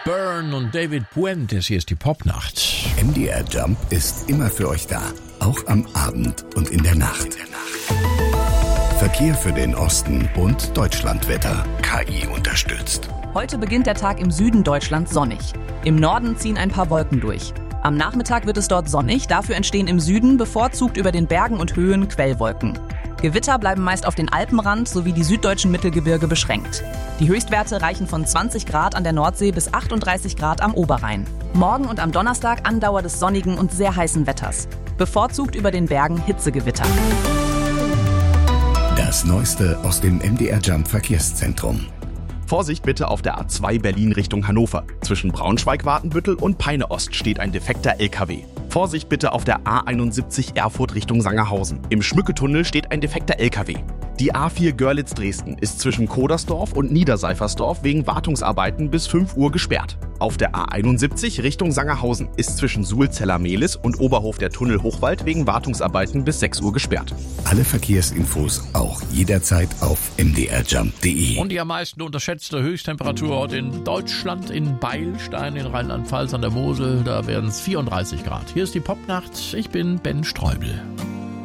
Byrne und David Puentes, hier ist die Popnacht. MDR Jump ist immer für euch da, auch am Abend und in der Nacht. Verkehr für den Osten und Deutschlandwetter. KI unterstützt. Heute beginnt der Tag im Süden Deutschlands sonnig. Im Norden ziehen ein paar Wolken durch. Am Nachmittag wird es dort sonnig, dafür entstehen im Süden bevorzugt über den Bergen und Höhen Quellwolken. Gewitter bleiben meist auf den Alpenrand sowie die süddeutschen Mittelgebirge beschränkt. Die Höchstwerte reichen von 20 Grad an der Nordsee bis 38 Grad am Oberrhein. Morgen und am Donnerstag Andauer des sonnigen und sehr heißen Wetters. Bevorzugt über den Bergen Hitzegewitter. Das Neueste aus dem MDR Jump Verkehrszentrum. Vorsicht bitte auf der A2 Berlin Richtung Hannover. Zwischen Braunschweig-Wartenbüttel und Peine Ost steht ein defekter LKW. Vorsicht bitte auf der A71 Erfurt Richtung Sangerhausen. Im Schmücketunnel steht ein defekter LKW. Die A4 Görlitz-Dresden ist zwischen Kodersdorf und Niederseifersdorf wegen Wartungsarbeiten bis 5 Uhr gesperrt. Auf der A71 Richtung Sangerhausen ist zwischen Sulzeller-Mehlis und Oberhof der Tunnel Hochwald wegen Wartungsarbeiten bis 6 Uhr gesperrt. Alle Verkehrsinfos auch jederzeit auf mdrjump.de. Und die am meisten unterschätzte Höchsttemperatur heute in Deutschland, in Beilstein in Rheinland-Pfalz an der Mosel, da werden es 34 Grad. Hier ist die Popnacht, ich bin Ben Streubel.